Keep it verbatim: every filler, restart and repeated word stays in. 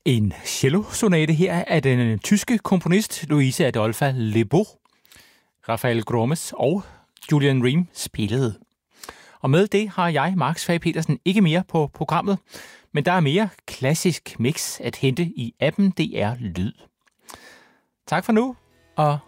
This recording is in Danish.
En cello-sonate her af den tyske komponist Louise Adolphe Leboeuf, Rafael Gromes og Julian Ream spillede. Og med det har jeg, Mark Svag Petersen, ikke mere på programmet, men der er mere klassisk mix at hente i appen D R Lyd. Tak for nu, og